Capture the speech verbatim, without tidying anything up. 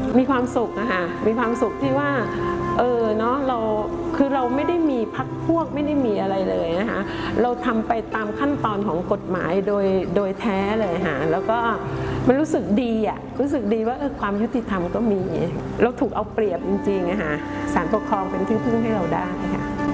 มีความสุขอะค่ะมีความสุขที่ว่าเออเนาะเราคือเราไม่ได้มีพรรคพวกไม่ได้มีอะไรเลยนะคะเราทำไปตามขั้นตอนของกฎหมายโดยโดยแท้เลยค่ะแล้วก็มันรู้สึกดีอะรู้สึกดีว่าเออความยุติธรรมก็มีเราถูกเอาเปรียบจริงๆอะค่ะศาลปกครองเป็นที่พึ่งให้เราได้ค่ะ